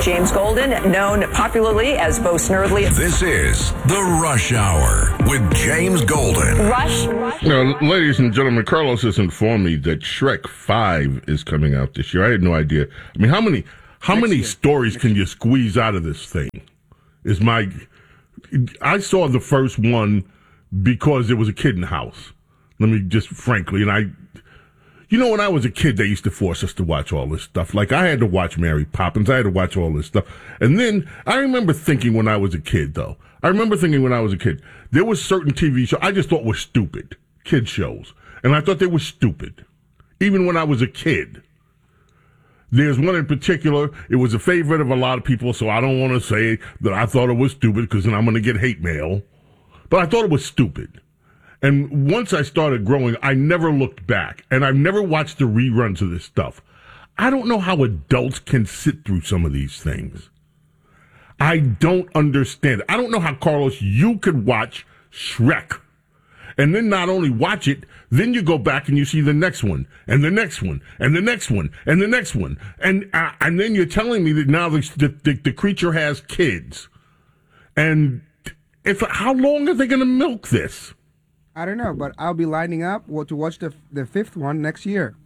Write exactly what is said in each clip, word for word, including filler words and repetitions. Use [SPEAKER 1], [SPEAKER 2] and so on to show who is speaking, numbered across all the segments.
[SPEAKER 1] James Golden, known popularly as Bo Snerdley.
[SPEAKER 2] This is The Rush Hour with James Golden.
[SPEAKER 1] Rush. Rush.
[SPEAKER 3] Now, ladies and gentlemen, Carlos has informed me that Shrek five is coming out this year. I had no idea. I mean, how many how Next many year. stories Next can you squeeze out of this thing? Is my I saw the first one because there was a kid in the house. Let me just frankly, and I, you know, when I was a kid, they used to force us to watch all this stuff. Like, I had to watch Mary Poppins. I had to watch all this stuff. And then I remember thinking when I was a kid, though, I remember thinking when I was a kid, there was certain T V shows I just thought were stupid, kid shows. And I thought they were stupid, even when I was a kid. There's one in particular, it was a favorite of a lot of people, so I don't want to say that I thought it was stupid because then I'm going to get hate mail. But I thought it was stupid. And once I started growing, I never looked back. And I've never watched the reruns of this stuff. I don't know how adults can sit through some of these things. I don't understand it. I don't know how, Carlos, you could watch Shrek and then not only watch it, then you go back and you see the next one, and the next one, and the next one, and the next one. And uh, and then you're telling me that now the, the, the creature has kids. And if how long are they going to milk this?
[SPEAKER 4] I don't know, but I'll be lining up to watch the the fifth one next year.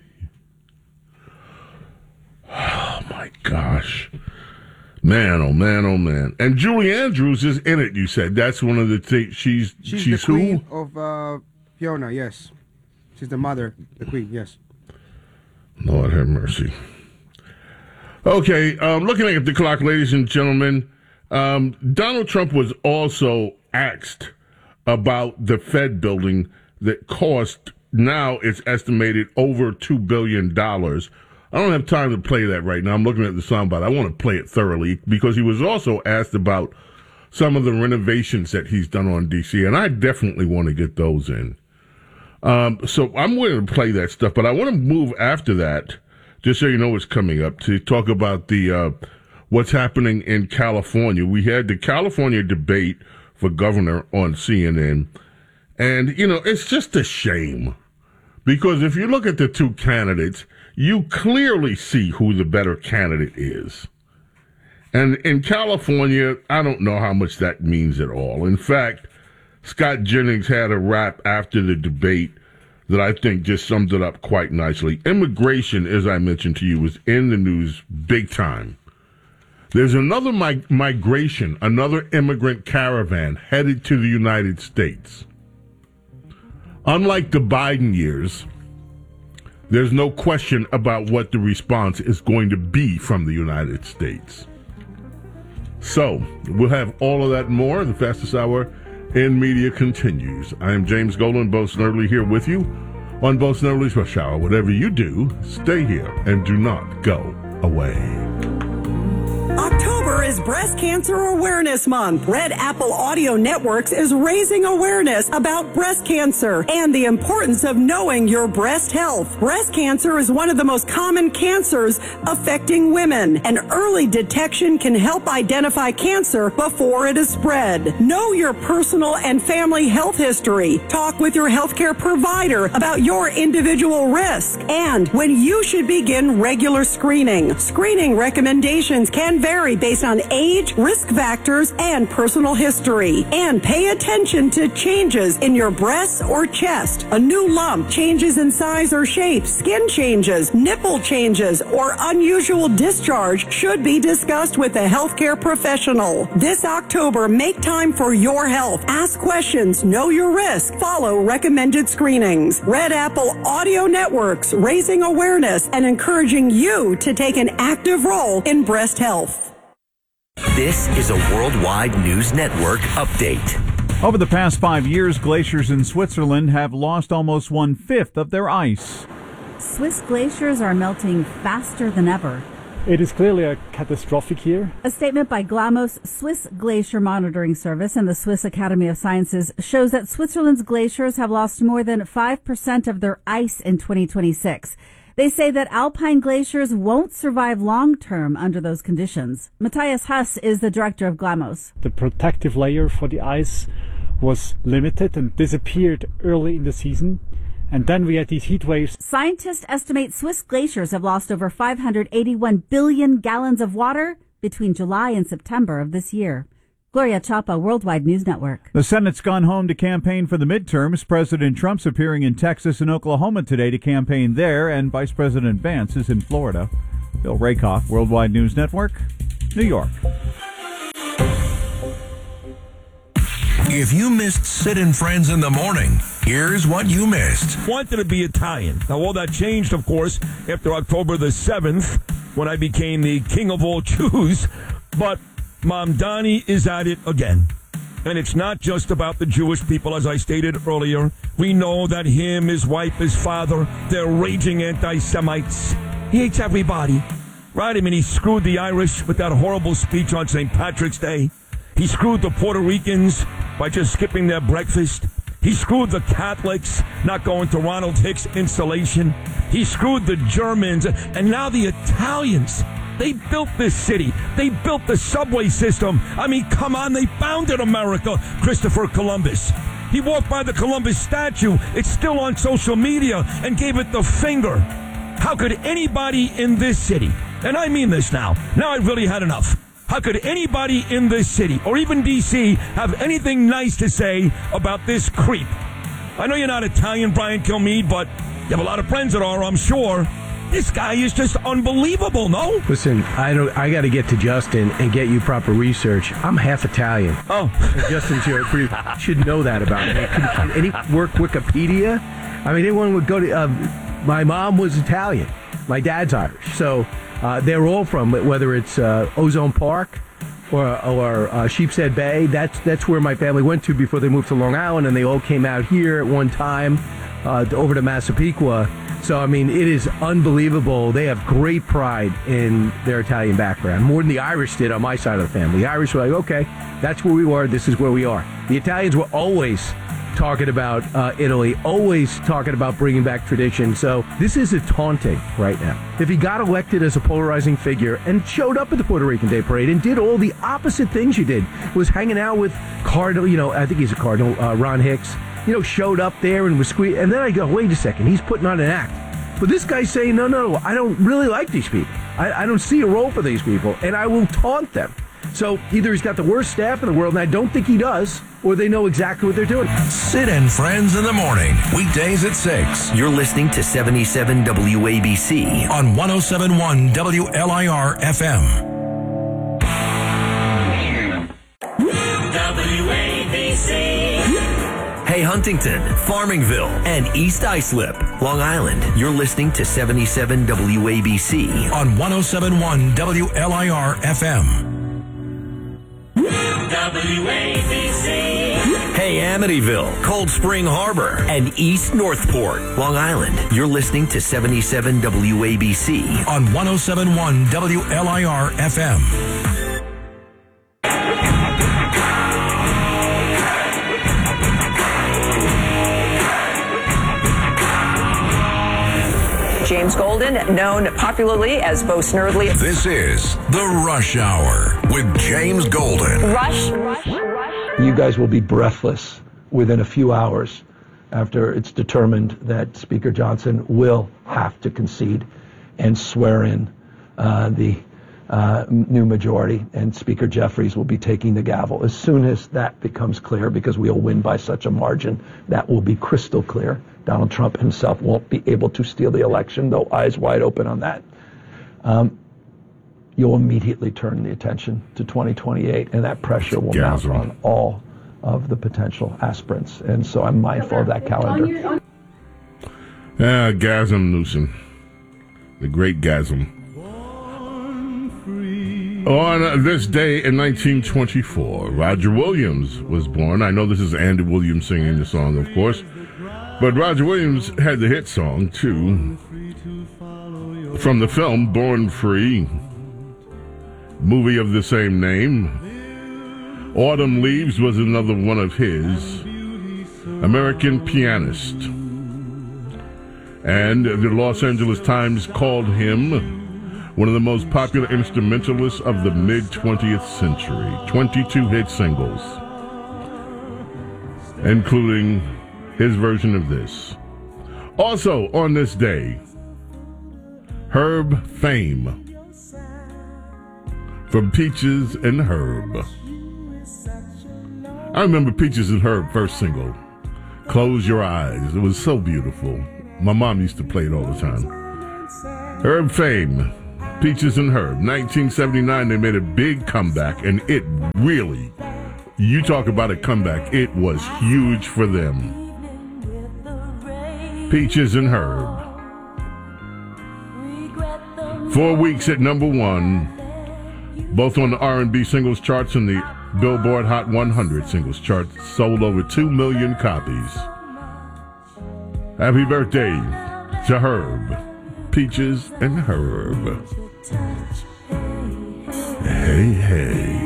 [SPEAKER 3] Oh, my gosh. Man, oh, man, oh, man. And Julie Andrews is in it, you said. That's one of the things. She's,
[SPEAKER 4] she's,
[SPEAKER 3] she's
[SPEAKER 4] the queen
[SPEAKER 3] who?
[SPEAKER 4] of uh, Fiona, yes. She's the mother, the queen, yes.
[SPEAKER 3] Lord have mercy. Okay, um, looking at the clock, ladies and gentlemen, um, Donald Trump was also asked about the Fed building that cost, now it's estimated, over two billion dollars. I don't have time to play that right now. I'm looking at the soundbite. I want to play it thoroughly because he was also asked about some of the renovations that he's done on D C, and I definitely want to get those in. Um, so I'm going to play that stuff, but I want to move after that, just so you know what's coming up, to talk about the uh, what's happening in California. We had the California debate for governor on C N N. And, you know, it's just a shame. Because if you look at the two candidates, you clearly see who the better candidate is. And in California, I don't know how much that means at all. In fact, Scott Jennings had a rap after the debate that I think just summed it up quite nicely. Immigration, as I mentioned to you, was in the news big time. There's another mig- migration, another immigrant caravan headed to the United States. Unlike the Biden years, there's no question about what the response is going to be from the United States. So, we'll have all of that and more. The fastest hour in media continues. I am James Golden, Bo Snerdley, here with you on Bo Snerdley's Rush Hour. Whatever you do, stay here and do not go away.
[SPEAKER 5] October is Breast Cancer Awareness Month. Red Apple Audio Networks is raising awareness about breast cancer and the importance of knowing your breast health. Breast cancer is one of the most common cancers affecting women, and early detection can help identify cancer before it is spread. Know your personal and family health history. Talk with your healthcare provider about your individual risk and when you should begin regular screening. Screening recommendations can vary based on age, risk factors, and personal history. And pay attention to changes in your breasts or chest, a new lump, changes in size or shape, skin changes, nipple changes, or unusual discharge should be discussed with a healthcare professional. This October, make time for your health. Ask questions, know your risk, follow recommended screenings. Red Apple Audio Networks, raising awareness and encouraging you to take an active role in breast health.
[SPEAKER 6] This is a Worldwide News Network update.
[SPEAKER 7] Over the past five years, glaciers in Switzerland have lost almost one-fifth of their ice.
[SPEAKER 8] Swiss glaciers are melting faster than ever.
[SPEAKER 9] It is clearly a catastrophic year.
[SPEAKER 8] A statement by GLAMOS, Swiss Glacier Monitoring Service, and the Swiss Academy of Sciences shows that Switzerland's glaciers have lost more than five percent of their ice in twenty twenty-six. They say that alpine glaciers won't survive long-term under those conditions. Matthias Huss is the director of GLAMOS.
[SPEAKER 9] The protective layer for the ice was limited and disappeared early in the season. And then we had these heat waves.
[SPEAKER 8] Scientists estimate Swiss glaciers have lost over five hundred eighty-one billion gallons of water between July and September of this year. Gloria Chapa, Worldwide News Network.
[SPEAKER 7] The Senate's gone home to campaign for the midterms. President Trump's appearing in Texas and Oklahoma today to campaign there, and Vice President Vance is in Florida. Bill Rakoff, Worldwide News Network, New York.
[SPEAKER 2] If you missed Sid and Friends in the morning, here's what you missed.
[SPEAKER 10] Wanted to be Italian. Now, all that changed, of course, after October the seventh, when I became the king of all Jews. But Mamdani is at it again. And it's not just about the Jewish people, as I stated earlier. We know that him, his wife, his father, they're raging anti-Semites. He hates everybody. Right? I mean, he screwed the Irish with that horrible speech on Saint Patrick's Day. He screwed the Puerto Ricans by just skipping their breakfast. He screwed the Catholics not going to Ronald Hicks installation. He screwed the Germans. And now the Italians. They built this city. They built the subway system. I mean, come on, they founded America, Christopher Columbus. He walked by the Columbus statue. It's still on social media and gave it the finger. How could anybody in this city, and I mean this now, now I've really had enough. How could anybody in this city, or even D C, have anything nice to say about this creep? I know you're not Italian, Brian Kilmeade, but you have a lot of friends that are, I'm sure. This guy is just unbelievable, no?
[SPEAKER 11] Listen, I don't. I got to get to Justin and get you proper research. I'm half Italian.
[SPEAKER 10] Oh.
[SPEAKER 11] And Justin should, should know that about me. Can, can any work Wikipedia? I mean, anyone would go to... Uh, my mom was Italian. My dad's Irish. So uh, they're all from, whether it's uh, Ozone Park or, or uh, Sheepshead Bay. That's, that's where my family went to before they moved to Long Island, and they all came out here at one time uh, over to Massapequa. So, I mean, it is unbelievable. They have great pride in their Italian background, more than the Irish did on my side of the family. The Irish were like, okay, that's where we were. This is where we are. The Italians were always talking about uh, Italy, always talking about bringing back tradition. So this is a taunting right now. If he got elected as a polarizing figure and showed up at the Puerto Rican Day Parade and did all the opposite things you did, was hanging out with Cardinal, you know, I think he's a Cardinal, uh, Ron Hicks, you know, showed up there and was squeezed. And then I go, wait a second, he's putting on an act. But this guy's saying, no, no, I don't really like these people. I, I don't see a role for these people, and I will taunt them. So either he's got the worst staff in the world, and I don't think he does, or they know exactly what they're doing.
[SPEAKER 2] Sid and Friends in the morning, weekdays at six.
[SPEAKER 6] You're listening to seventy-seven W A B C
[SPEAKER 2] on one oh seven point one W L I R F M.
[SPEAKER 6] W A B C. Hey, Huntington, Farmingville, and East Islip, Long Island. You're listening to seventy-seven W A B C
[SPEAKER 2] on one oh seven point one W L I R F M.
[SPEAKER 6] W A B C. Hey, Amityville, Cold Spring Harbor, and East Northport, Long Island. You're listening to seventy-seven W A B C
[SPEAKER 2] on one oh seven point one W L I R F M.
[SPEAKER 1] James Golden, known popularly as Bo Snerdley.
[SPEAKER 2] This is The Rush Hour with James Golden.
[SPEAKER 1] Rush, rush, rush.
[SPEAKER 12] You guys will be breathless within a few hours after it's determined that Speaker Johnson will have to concede and swear in uh, the uh, new majority, and Speaker Jeffries will be taking the gavel. As soon as that becomes clear, because we'll win by such a margin, that will be crystal clear. Donald Trump himself won't be able to steal the election, though eyes wide open on that. Um, you'll immediately turn the attention to twenty twenty-eight, and that pressure will mount on all of the potential aspirants. And so I'm mindful of that calendar.
[SPEAKER 3] Ah, Gasm Newsom. The great Gasm. On this day in nineteen twenty-four, Roger Williams was born. I know this is Andy Williams singing the song, of course. But Roger Williams had the hit song, too, from the film Born Free, movie of the same name. Autumn Leaves was another one of his. American Pianist. And the Los Angeles Times called him one of the most popular instrumentalists of the mid-twentieth century. twenty-two hit singles, including his version of this. Also on this day, Herb Fame. from Peaches and Herb. I remember Peaches and Herb first single, Close Your Eyes. It was so beautiful. My mom used to play it all the time. Herb fame, Peaches and Herb. nineteen seventy-nine, they made a big comeback, and it really, you talk about a comeback, it was huge for them. Peaches and Herb. Four weeks at number one, both on the R and B singles charts and the Billboard Hot one hundred singles chart, sold over two million copies. Happy birthday to Herb. Peaches and Herb. Hey, hey.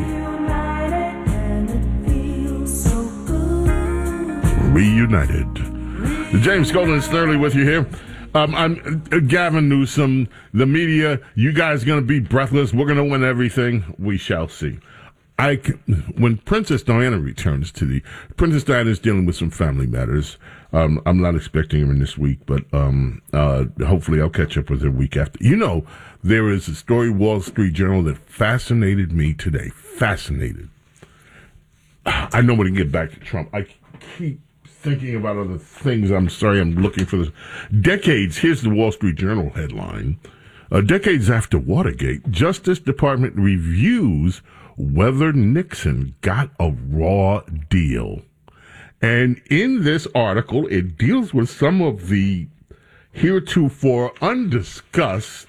[SPEAKER 3] Reunited. James Golden and Snurley with you here. Um, I'm uh, Gavin Newsom. The media, you guys going to be breathless. We're going to win everything. We shall see. I, when Princess Diana returns to the, Princess Diana is dealing with some family matters. Um, I'm not expecting her in this week, but um, uh, hopefully I'll catch up with her week after. You know, there is a story, Wall Street Journal, that fascinated me today. Fascinated. I know when to get back to Trump. I keep thinking about other things. I'm sorry, I'm looking for this. Decades, here's the Wall Street Journal headline. Uh, decades after Watergate, Justice Department reviews whether Nixon got a raw deal. And in this article, it deals with some of the heretofore undiscussed,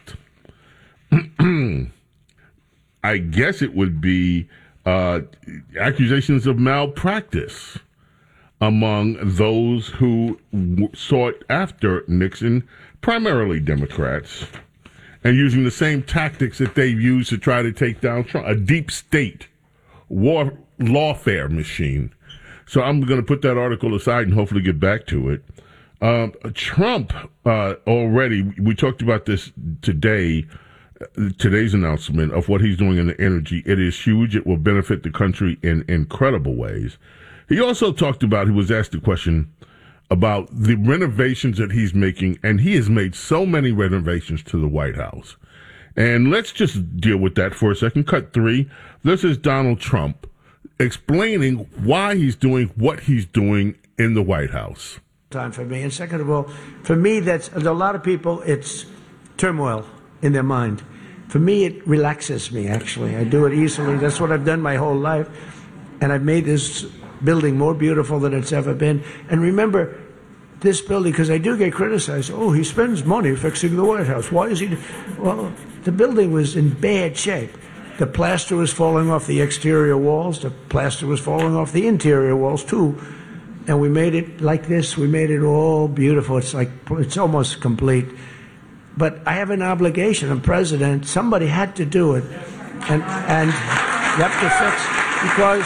[SPEAKER 3] I guess it would be uh, accusations of malpractice among those who w- sought after Nixon, primarily Democrats, and using the same tactics that they used to try to take down Trump, a deep state war lawfare machine. So I'm going to put that article aside and hopefully get back to it. Um, Trump uh, already, we talked about this today, today's announcement of what he's doing in the energy. It is huge. It will benefit the country in incredible ways. He also talked about, he was asked a question about the renovations that he's making, and he has made so many renovations to the White House. And let's just deal with that for a second. Cut three. This is Donald Trump explaining why he's doing what he's doing in the White House.
[SPEAKER 13] Time for me. And second of all, for me, that's a lot of people, it's turmoil in their mind. For me, it relaxes me, actually. I do it easily. That's what I've done my whole life. And I've made this building more beautiful than it's ever been. And remember, this building, because I do get criticized, oh, he spends money fixing the White House. Why is he? Well, the building was in bad shape. The plaster was falling off the exterior walls. The plaster was falling off the interior walls, too. And we made it like this. We made it all beautiful. It's like, it's almost complete. But I have an obligation. I'm president. Somebody had to do it. And, and you have to fix, because,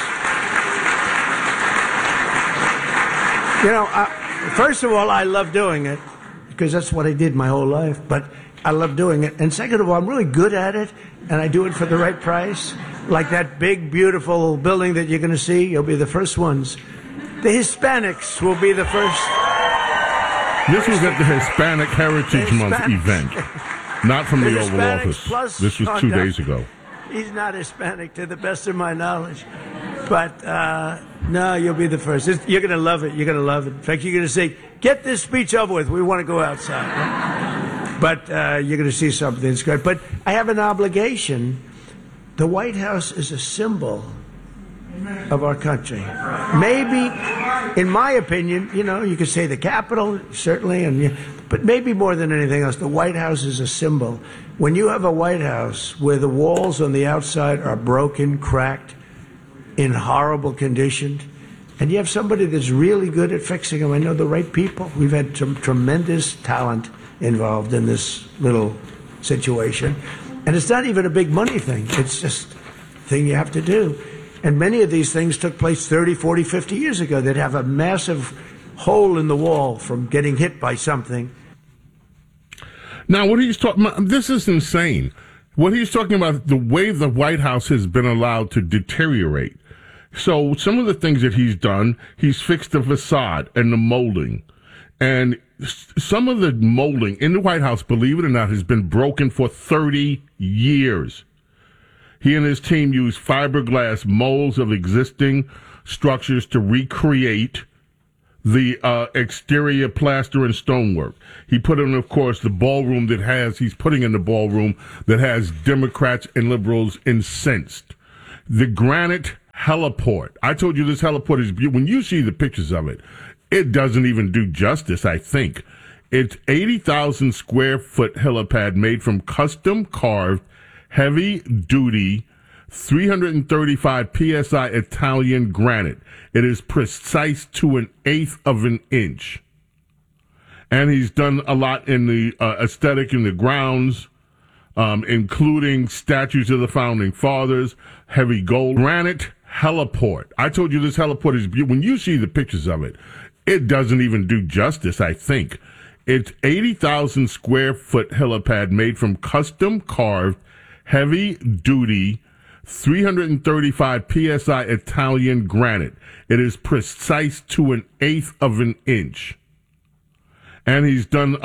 [SPEAKER 13] you know, I, first of all, I love doing it, because that's what I did my whole life. But I love doing it. And second of all, I'm really good at it, and I do it for the right price. Like that big, beautiful building that you're going to see, you'll be the first ones. The Hispanics will be the first.
[SPEAKER 3] This was at the Hispanic Heritage
[SPEAKER 13] the
[SPEAKER 3] Month event, not from the, the Oval Office.
[SPEAKER 13] Plus,
[SPEAKER 3] this was two
[SPEAKER 13] no,
[SPEAKER 3] days ago.
[SPEAKER 13] He's not Hispanic, to the best of my knowledge. But, uh, no, you'll be the first. It's, you're going to love it. You're going to love it. In fact, you're going to say, get this speech over with. We want to go outside. Right? But uh, you're going to see something that's great. But I have an obligation. The White House is a symbol of our country. Maybe, in my opinion, you know, you could say the Capitol, certainly, and but maybe more than anything else, the White House is a symbol. When you have a White House where the walls on the outside are broken, cracked, in horrible condition, and you have somebody that's really good at fixing them, I know the right people. We've had some tremendous talent involved in this little situation. And it's not even a big money thing. It's just a thing you have to do. And many of these things took place thirty, forty, fifty years ago. They'd have a massive hole in the wall from getting hit by something.
[SPEAKER 3] Now, what he's talking about, this is insane. What he's talking about, the way the White House has been allowed to deteriorate. So some of the things that he's done, he's fixed the facade and the molding. And some of the molding in the White House, believe it or not, has been broken for thirty years. He and his team used fiberglass molds of existing structures to recreate the uh, exterior plaster and stonework. He put in, of course, the ballroom that has, he's putting in the ballroom that has Democrats and liberals incensed. The granite heliport. I told you this heliport is beautiful. When you see the pictures of it, it doesn't even do justice, I think. It's eighty thousand square foot helipad made from custom carved, heavy duty, three hundred thirty-five P S I Italian granite. It is precise to an eighth of an inch. And he's done a lot in the uh, aesthetic in the grounds, um, including statues of the founding fathers, heavy gold granite heliport. I told you this heliport is beautiful. When you see the pictures of it, it doesn't even do justice, I think. It's eighty thousand square foot helipad made from custom carved, heavy duty, three hundred thirty-five P S I Italian granite. It is precise to an eighth of an inch. And he's done a